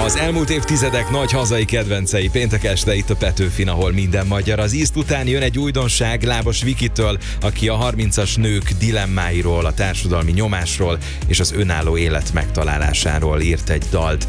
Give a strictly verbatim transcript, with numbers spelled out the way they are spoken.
Az elmúlt évtizedek nagy hazai kedvencei péntek este itt a Petőfin, ahol minden magyar. Az ízt után jön egy újdonság Lábos Vikitől, aki a harmincas nők dilemmáiról, a társadalmi nyomásról és az önálló élet megtalálásáról írt egy dalt.